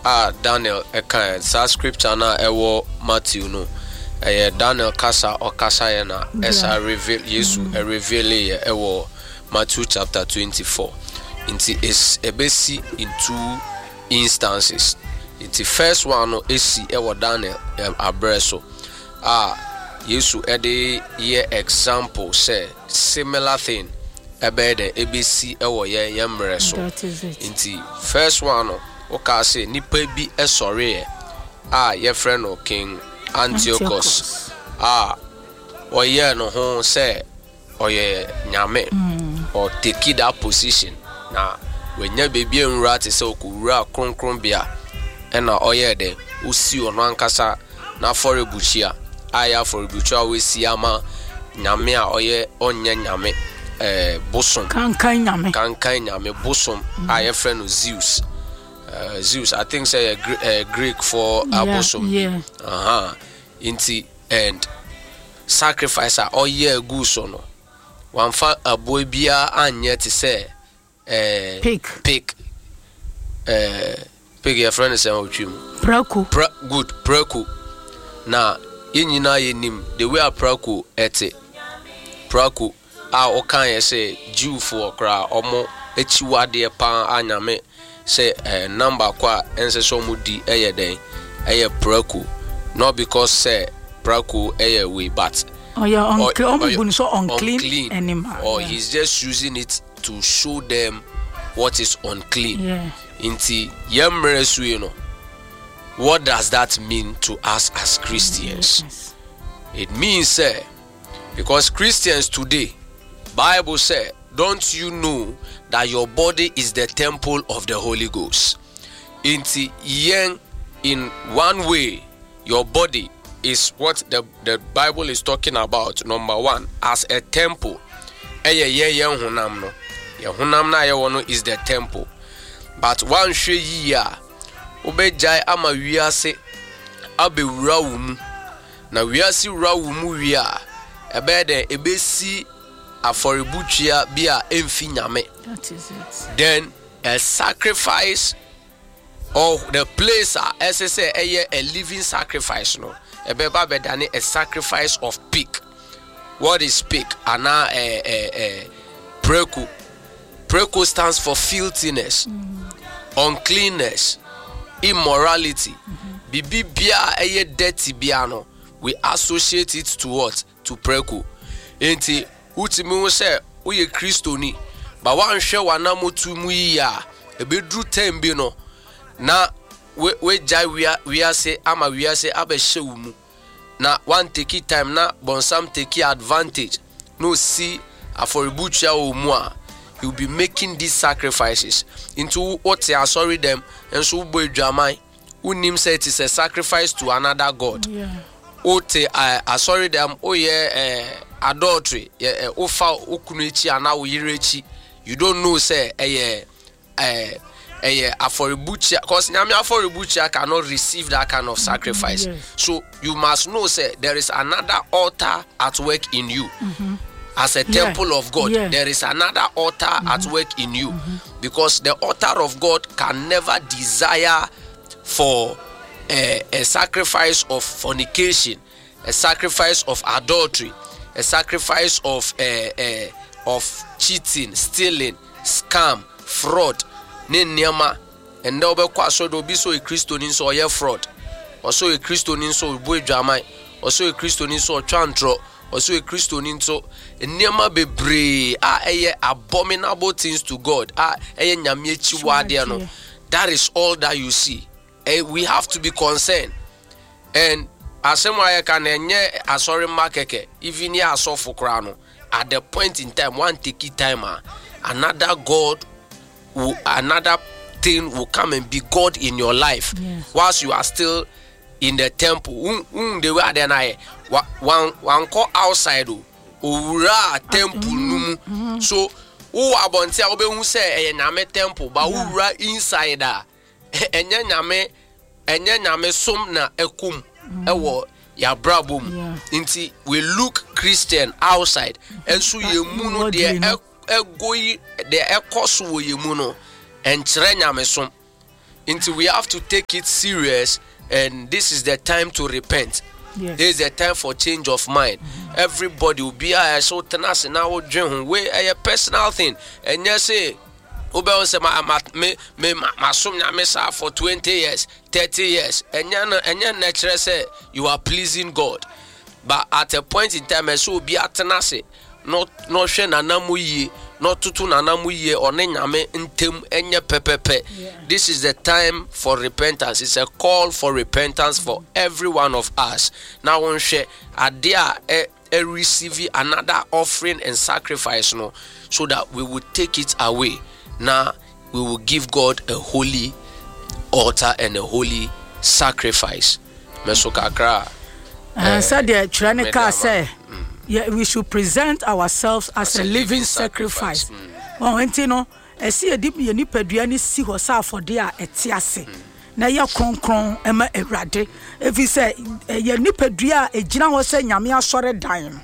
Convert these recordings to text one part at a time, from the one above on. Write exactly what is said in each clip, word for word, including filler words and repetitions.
a Daniel eka sa scripture na ewo Matthew no eh Daniel kasa o kasa ye na esa reveal Yesu e reveal ye ewo Matthew chapter twenty-four. Inti is ebesi in two instances. Inti first one no esi ewo Daniel abreso ah Yesu ede ye example say similar thing ebede ebesi ewo ye yemre so. Inti first one no oka say nipa bi esore ah ye friend no King Antiochus ah oye no ho say oye nyame mm. or take that position na wenya bebi enwura te say okura kronkron bia ena oye de usi ono ankasa na for ebuchia aya for ebuchia we si ama nyame a oye onye nyame eh bosom kankan nyame kankan nyame bosom mm. aya friend no Zeus. Uh, Zeus, I think say a, a Greek for yeah, abosom. Yeah. Uh-huh. Inti and sacrifice a oye guso no. One fa a boy bia anye to say eh pig. Pig. Eh pig your friend say ochim. Praku. Pra good praku. Na yenyina yenim the way a praku ete. Praku a okan ye say Jew for kra omo echiwade pa anyame. Say uh, number kwa ense so mudi eye den eye praku not because say praku eye we but oh yeah unclean or, so unclean, unclean animal or yeah. He's just using it to show them what is unclean. Yeah. Inti yemre su you know what does that mean to us as Christians? Yes. It means say because Christians today Bible say don't you know that your body is the temple of the Holy Ghost? Inti yen in one way, your body is what the, the Bible is talking about. Number one, as a temple. Eye ye ye hunam no. Ye hunam na ye wono is the temple. But one shwe yiya obejai ama wiase abe wura wo mu. Na wiase wura wo mu wiya ebe de ebesi aforibuchia bia emfi nyame. That is it. Then a sacrifice or the place as I say a living sacrifice no. A beba bedani a sacrifice of pig. What is pig? Ana a a a preku. Preku stands for filthiness, mm. uncleanness, immorality. Mm-hmm. Bibi bia a dirty biano. We associate it to what? To preku. Enti utimi say we Christoni, but one share one motu mu ya e bedru tembi no na we we jai we are say ama we are say abehye mu na one take time na bonsam take advantage no see aforibucha o mu a you be making these sacrifices into what you sorry them and so boy dramai unim say it is a sacrifice to another god. Yeah. Ote I sorry them oh yeah eh adultery eh ofa okunuchi ana oyirechi you don't know say eh eh eh aforibucha cause nyame aforibucha cannot receive that kind of sacrifice. Mm-hmm, yes. So you must know say there is another altar at work in you. Mm-hmm. As a temple yeah. of God, yeah. there is another altar mm-hmm. at work in you. Mm-hmm. Because the altar of God can never desire for A, a sacrifice of fornication, a sacrifice of adultery, a sacrifice of uh, uh, of cheating, stealing, scam, fraud, nenyama, and now be kwa so do be so a Christian so ye fraud, or so a Christian so boy jamai, or so a Christian so chantro, or so a Christian so nenyama be bre ah eh abominable things to God ah eh nyame chiwade no. That is all that you see. Uh, we have to be concerned. And asemwa can enye asori makeke even ya asofo krano at the point in time one take time uh, another god will, another thing will come and be God in your life. Yes. Whilst you are still in the temple. Um, um the way then I one one call outside ura temple numu. So who abonte obe hu say e nyame temple but who ra inside a enye nyame enye nyame som na ekum ewo ya brabum nti we look Christian outside and so ye mu no de egoyi de ekoso wo ye mu no enkyere nyame som Until we have to take it serious, and this is the time to repent. Yes. This is the time for change of mind. Mm-hmm. Everybody will be a so tenacity now dream way a personal thing. And you say, Obe say my me me my sum na me for twenty years, thirty years. And you and you naturally say you are pleasing God. But at a point in time, so be a tenacity. Not not share nanamuye, not tutu nanamuye or nenyame intem enye pepepe. This is the time for repentance. It's a call for repentance for every one of us. Now on share adia e, e receive another offering and sacrifice no, so that we will take it away. Now we will give God a holy altar and a holy sacrifice. Mesokakra. Uh, so the Chiranika say, yeah, we should present ourselves as, as a, a living, living sacrifice. sacrifice. Well, mm. you know, I see a deep unipeduani see herself for their etiase. Na ya konkron ema erade. If you say, ye nipedua e jina ho se nyame asore dan.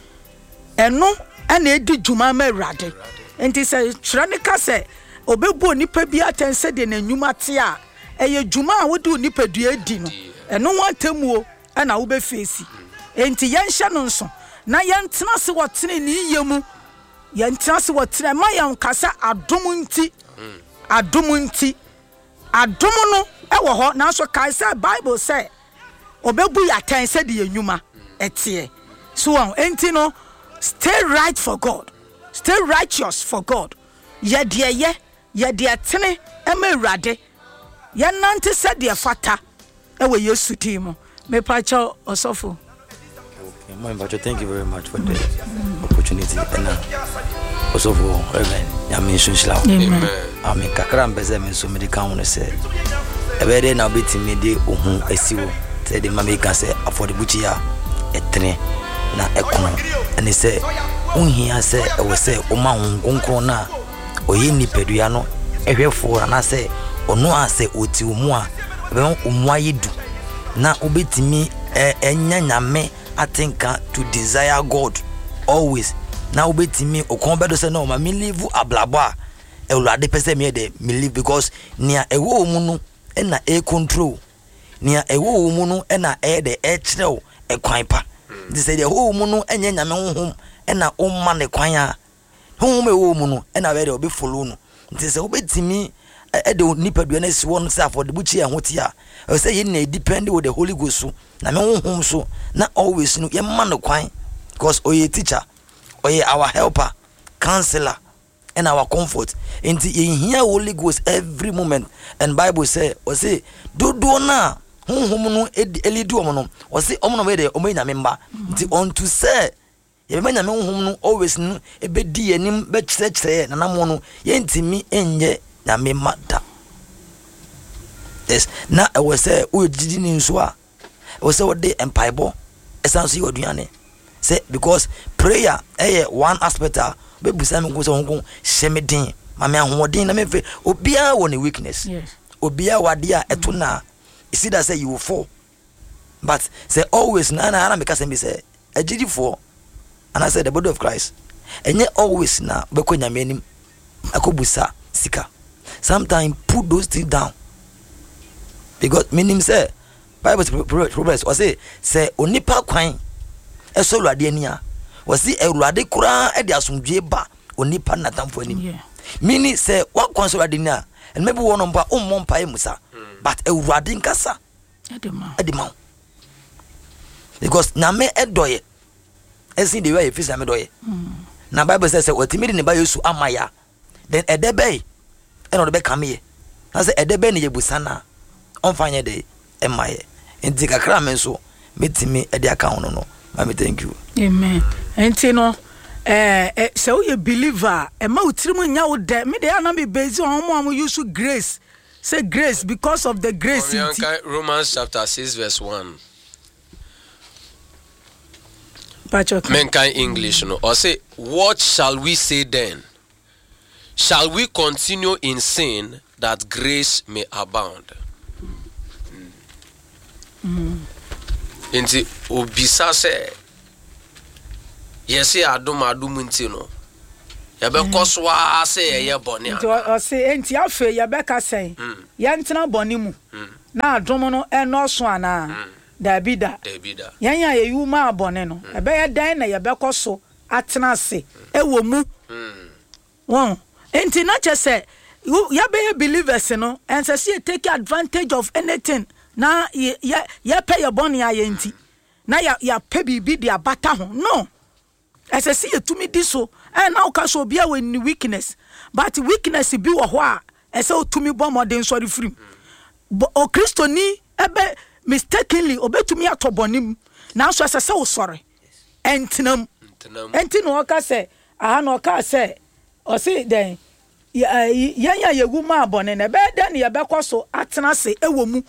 Eno ena edi djuma ma erade. Enti say Chiranika say, obebu nipa bi atense de na nwuma te a, eye djuma a wodi nipedua edi no. Eno wantemuo ena wo be face. Enti yenhye no nso. Na yentena se wotene ni yemu yentena se wotene ma yan kasa adom nti adom nti adom no e wo ho na so kai say Bible say obebu ya ten say de enwuma etie so enti no stay right for God, stay righteous for God. Ye de ye ye de tene e ma urade ye nante se de fata e we Yesu timo me pa cha osofo. Thank you very much for the opportunity. And uh, also for Reverend Yamin Sunshlau. Amen. I mean, Kakram Bezem so many count say. A very now bit me de Uhun Esiwo. Say the Mammy can say for the Buchia a train na Ekon. And he said, Unhia say, I will say, Oma Unkona, or Yini Peduano, a real for and I say, or no, I say, Uti Umwa, Umwayidu. Na ubiti me a nyanya me. I think uh, to desire God always. Now wait me o kombedo say no ma me live ablabwa e ulade pese me de me live because near a wo mu no e na e control near a wo mu no e na e de e kire e kwan pa this say the wo mu no enye nyame honhom e na o ma ne kwan a honhom e wo mu no e na we de obi follow no this say obetimi e de nipadua na si won say for the buchi e hoti a I say you need depend with the Holy Ghost so na me honhom so na always no ye man kwan because oye teacher oye our helper counselor and our comfort into ye hear Holy Ghost every moment. And Bible say o say do do na honhom no eli do mo no o say omo no we de omo nya memba nti on to say ye be nya me honhom no always no e be di anim be kire kire na na mo no ye ntimi enye na me mada. Yes, na I was say we didn't in so I was say what day empire essence you aduane say because prayer eh one aspect a be busa me go so honko shemedin ma me ahoden na me fe obia won a weakness. Yes, obia wade a eto na you see that say you will fall but say always na na na me ka say me say agidi for and I said the body of Christ enye always na be ko nyame anim akobusa sika sometimes put those things down. Because meaning say Bible progress or say say onipa kwan e so luade ania was see e luade kura e de asomdwe ba onipa natamfo anim meaning say what kwan so luade nia and maybe one on pa o mo mpa e musa but e luade nkasa edema edema because na me edoye e see the way e fisa me doye na Bible says say otimi ne ba Yesu amaya then edebe e no de be kame na say edebe ne yebusana on fanya de emaye enti kakra men so metimi e de account no mama thank you. Amen. Enti no eh eh so you believer e ma utirimu nya wo de me de na be based on mo am use grace say grace because of the grace in Romans chapter six verse one. Menkai English no or say what shall we say then? Shall we continue in sin that grace may abound? Mm. Inti obisa se yesi adom adom nti no ya be koswa say ye bone nti o say enti afa ya be ka say ye ntena bone mu na adom no enoso ana Dabida Dabida yan ya ye yu ma bone no e be ye dan na ye be koso atena se e wo mu won enti na che say ya be believers no and say take advantage of anything na ye ye pay your bone ya enti na ya ya pay bibi dia bata ho no as I see you to me this so and now can so be a weakness but weakness be wo ho a e say to me bomb den sorry free o Christo ni ebe mistakenly obetumi atobonim na so say wo sorry entinam entin no ka say aha no ka say o say den ya ya yegu ma abone na be den ya be kwaso atena se ewo mu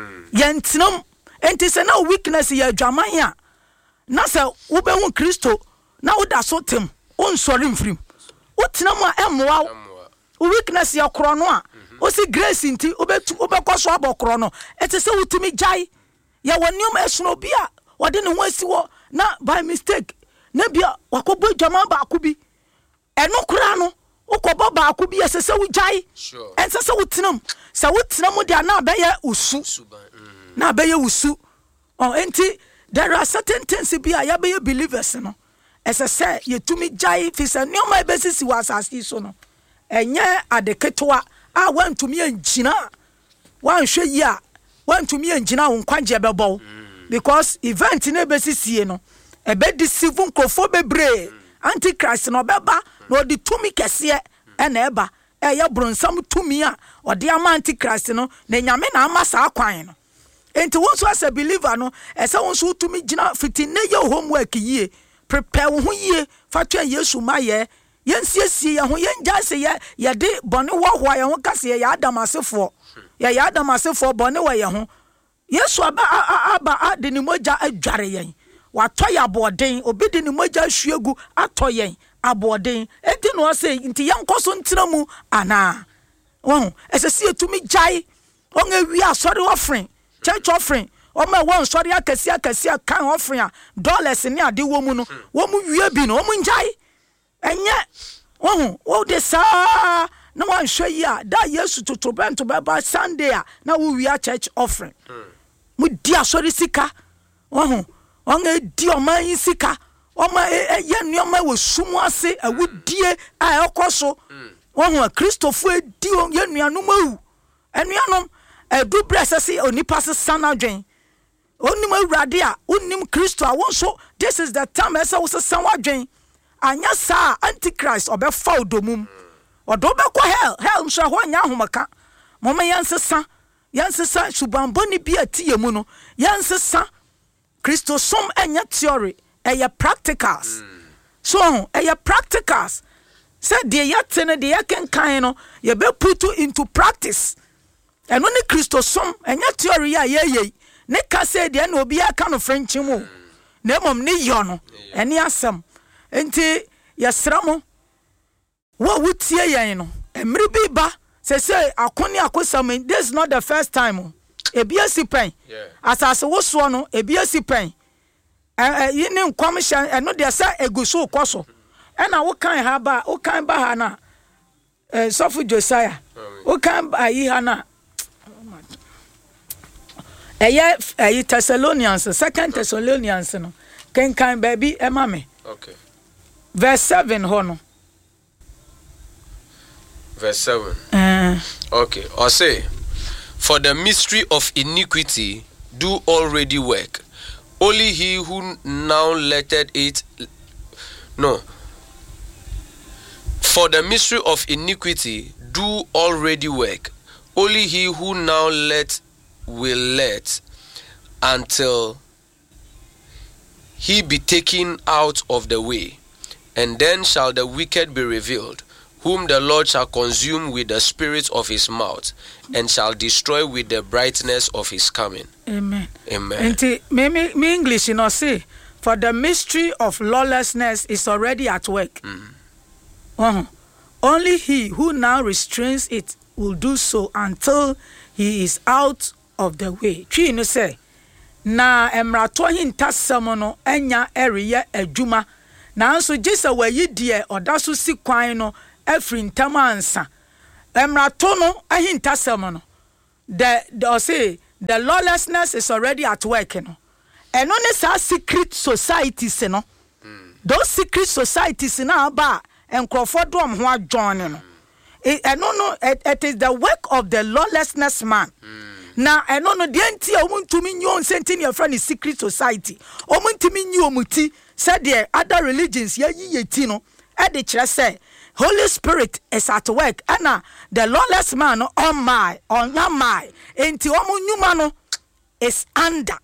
yentinam enti say na weakness ya dwaman ya na say wo be hu Christo na wo da so tem on sorry mfrim wo tena mu a emwa wo weakness ya kro no a o si grace nti obetu obekwaso abokro no eti say wutumi jai ya woniom esuno bia wode ne ho asiwo na by mistake na bia wakobo dwama ba akubi eno kura no ukobo ba akubi esese wo jai ensese wo tenam sa wo tenam dia na abaye usu na abaye usu oh enti there are certain things bia ya be believers no esese yetumi jai fisa nioma ebesisi wasasi so no enye adeketoa a wantumi engina wan hwe yi a wantumi engina won kwanje bebo because event na ebesisi no ebe deceive nkofo bebre antichrist no beba no di tumi kese e na eba e ya bronsam tumi a ode ama antichrist no na nyame na ama sa kwan no enti won so as a believer no ese won so tumi gina fiti na ye homework yie prepare wo yie fa twa Yesu maye yensiesie ye ho yenjase ye ye de bone wo ho ye ho kase ye Adam asefo ye ye Adam asefo bone wo ye ho Yesu aba aba ade ni moja adware yen wato ya boden obi de ni moja hwegu ato yen aboden enti no say nti yenkoso ntira mu ana won esese etumi jai on ewi asori offering church offering o ma won sori akasi akasi kan offering a dollars ni ade wo mu no wo mu wie bi no wo mu njai enye won wo de sa na wan hwe yi a da Yesu totobanto baba Sunday a na wo wi a church offering mu di asori sika won on e di o man sika o ma ye nneoma wo sumu ase awudie a ekoso won Christopher e di o ye nuanom awu enuanom edu bresese onipa se sanadwen onim awurade a onim Christo a won so this is the time ese wo se sanwadwen anya sa antichrist obefa odomum odo be ko hell hell nso ho anya ahomaka moma yansesa yansesa subamboni bi atiye mu no yansesa Christo som anya theory eye practicals so eye practicals said de yatene de yakenkan no ye be put into practice eno ne Christo som anya theory ya ye ye ne ka say de na obi aka no french mu na mom ne yo no ene asem enti yesramo wo wutie yen no emri bi ba say say akoni akosam this is not the first time ebi asipen asase wo so no ebi asipen eh yi ne nkwam hya eno de say eguso koso ena wo kan ha ba wo kan ba ha na eh Sofu Josiah wo kan ba yi ha na eye eh Thessalonians second Thessalonians no kan kan baby e ma me okay verse seven ho no verse seven uh, okay or say for the mystery of iniquity do already work only he who now letteth it no for the mystery of iniquity do already work only he who now let will let until he be taken out of the way, and then shall the wicked be revealed, whom the Lord shall consume with the spirit of his mouth, and shall destroy with the brightness of his coming. Amen. Amen. And me, me, me English, you know, say, for the mystery of lawlessness is already at work. Mm. Uh-huh. Only he who now restrains it will do so until he is out of the way. Twi no say, na emrato hintasem no enya eriye adwuma nanso gisa wayi die oda so si kwan no afri ntam ansa emrato no ahintasem no the the say the lawlessness is already at work no eno ne sa secret societies no those secret societies na ba enkrofo dom ho adwon no eno no it is the work of the lawlessness man. Na eno no de nti a omuntumi nyo nsenti ne fra ne secret society omuntumi nyi omuti said the other religions ya yiyeti no e de kire say Holy Spirit is at work and the lawless man on my on my enti omunyuma no is under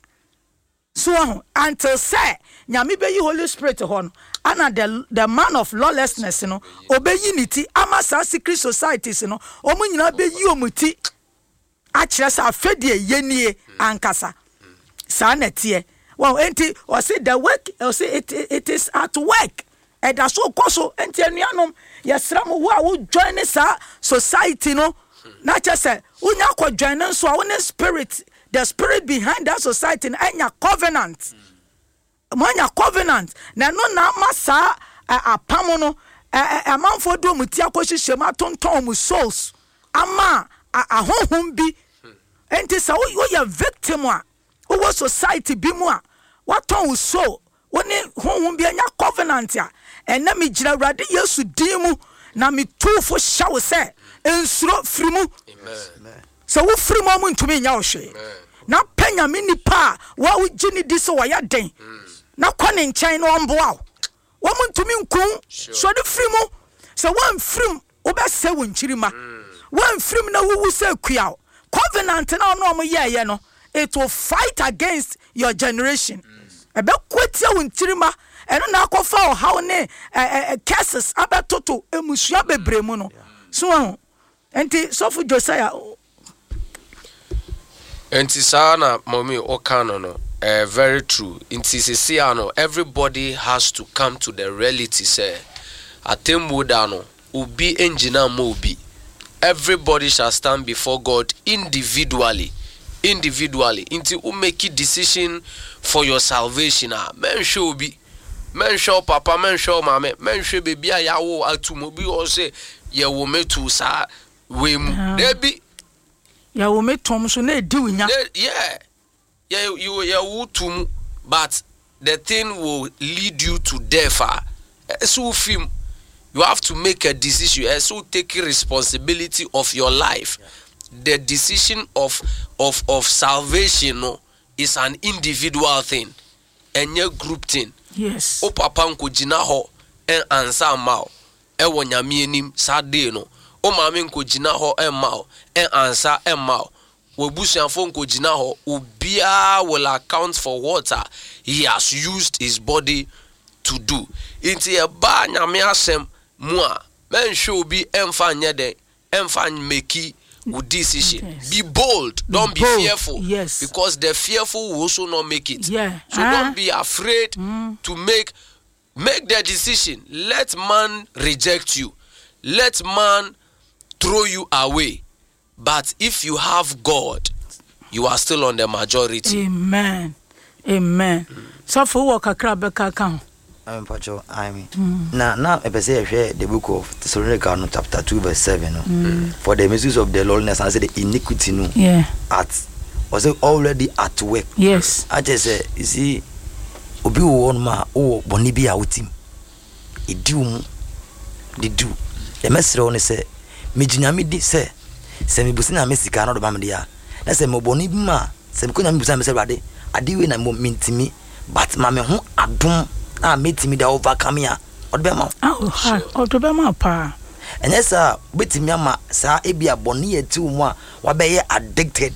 so until say nyame be yi Holy Spirit ho no and the the man of lawlessness no obeyi niti ama sa secret societies no omunyina be yi omuti achirasa afedie yenie ankasa sa netie well enti o say the work o say it, it is at work and that's so koso enti anuanom yesra mo wo a wo join sa society no na chese unya ko join so a one spirit the spirit behind that society na anya covenant mo anya covenant na no na masa apamo no amanfo do muti akohihye ma tonton mu souls ama ahonhom bi enti sa wo ya victim a wo society bi mu a waton wo so woni honhom bi anya covenant a ena me gira Awurade Yesu din mu na me tufo hyawo se ensuro frimu amen so wo frimu mu ntumi nya wo hwe na penya me nipa wa wo gini di so wa ya den na kwane nkyɛn no omboa wo mu ntumi nkun so de frimu so wan frim wo be se wo nkyirima wan frim na wo wu se kua covenant na no mo ye ye no it will fight against your generation ebe kwetia wo nkyirima eno na akofa o how ne cases abetoto emusua bebremu no so enti sofu Josiah enti sana mommy okano no uh, very true enti sesiano everybody has to come to the reality say atembuda no obi engina mo obi everybody shall stand before God individually individually enti u make a decision for your salvation ah men show be men show papa men show mama men show baby a yawo atumo bi o say ye wo metu sa we mu there be ya wo metom so na edi wunya yeah yeah you ya wo tum but the thing will lead you to death ah so film you have to make a decision and so take responsibility of your life. The decision of of of salvation no, is an individual thing and a group thing. Yes. O papa nko jina ho en ansa mao e wo nyame anim sade no. O mama nko jina ho en mao en ansa en mao. We busuafo nko jina ho obia will account for what he has used his body to do. Inti e ba nyame asem Mua, men should be enfanyede, enfany make with decision. Yes. Be bold, don't be, be bold. Fearful. Yes. Because the fearful will also not make it. Yeah. So uh, don't be afraid mm. to make make the decision. Let man reject you. Let man throw you away. But if you have God, you are still on the majority. Amen. Amen. Mm. So for what kakra kan. I'm Pacho, I mean. Now, now, if I say the book of Thessalonians, chapter two, verse seven. Mm. For the misuse of the lawlessness, I said the iniquity, no, yeah, at was already at work. Yes, I just say, you see, Obi won ma oh bonibi out him. It do, they do. The message only say, me jinyami di say, say me busina me sika no do bamdia. Na say mo bonibi ma, say me kunya me busina me say rade. Adi we na mo mintimi, but ma me ho adom. Ah, meet me the overcome ya. Or be ma. Oh, or to be ma pa. And yes, sir, with me, ma, sir, it be a bonny two more. What be addicted?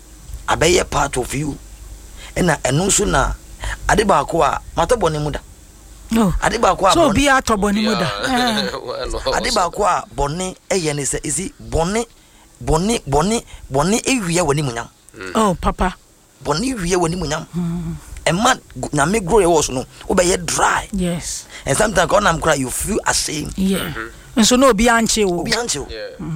I be a part of you. And I no sooner. Adibakwa, Matoboni Muda. No, Adibakwa, so be a Toboni Muda. Adibakwa, Bonnie, a yen is it Bonnie, Bonnie, Bonnie, Bonnie, a year when you oh, Papa. Bonnie, year when you a man na me grow was no obey dry. Yes. And sometimes when I'm cry you feel ashamed. Yeah. Mm-hmm. And so no be anche o. Be anche o. Yeah.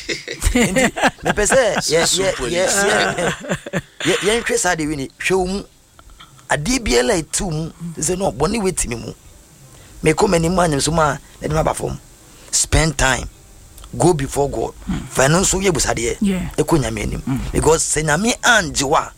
Me pese yeah yeah yeah. Yeah yeah increase the win show mu ade bia like two mu say no boni wetimi mu. me come any man so ma let me perform. Spend time, go before God. Financial ye busade yeah e ko nyame anim because se nyame anjewa